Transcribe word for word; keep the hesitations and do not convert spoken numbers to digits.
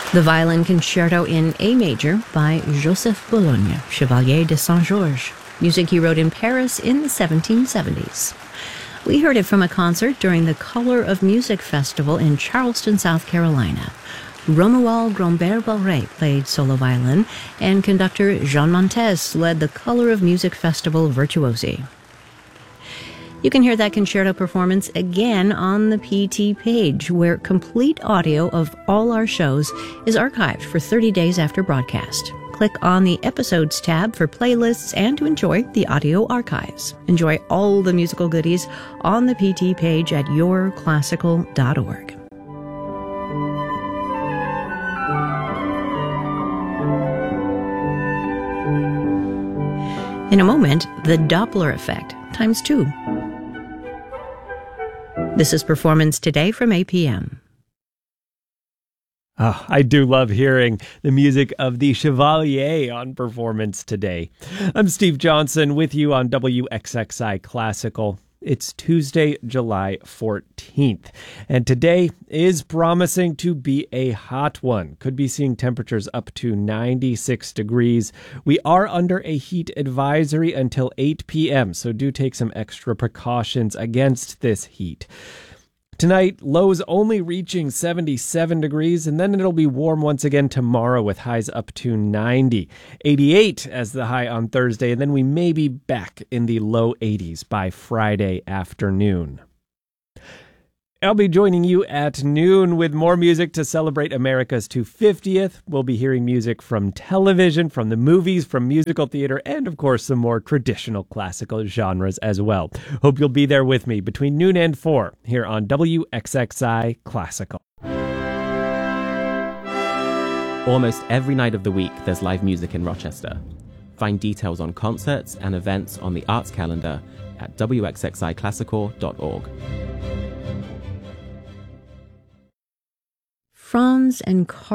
The Violin Concerto in A Major by Joseph Boulogne, Chevalier de Saint-Georges, music he wrote in Paris in the seventeen seventies. We heard it from a concert during the Color of Music Festival in Charleston, South Carolina. Romuald Grambert-Barré played solo violin, and conductor Jean Montes led the Color of Music Festival virtuosi. You can hear that concerto performance again on the P T page, where complete audio of all our shows is archived for thirty days after broadcast. Click on the Episodes tab for playlists and to enjoy the audio archives. Enjoy all the musical goodies on the P T page at your classical dot org. In a moment, the Doppler effect, times two. This is Performance Today from A P M. Oh, I do love hearing the music of the Chevalier on Performance Today. I'm Steve Johnson with you on W X X I Classical. It's Tuesday, July fourteenth, and today is promising to be a hot one. Could be seeing temperatures up to ninety-six degrees. We are under a heat advisory until eight p.m., so do take some extra precautions against this heat. Tonight, lows only reaching seventy-seven degrees, and then it'll be warm once again tomorrow with highs up to ninety. eighty-eight as the high on Thursday, and then we may be back in the low eighties by Friday afternoon. I'll be joining you at noon with more music to celebrate America's two hundred fiftieth. We'll be hearing music from television, from the movies, from musical theater, and of course some more traditional classical genres as well. Hope you'll be there with me between noon and four here on W X X I Classical. Almost every night of the week there's live music in Rochester. Find details on concerts and events on the arts calendar at W X X I classical dot org. Franz and Carl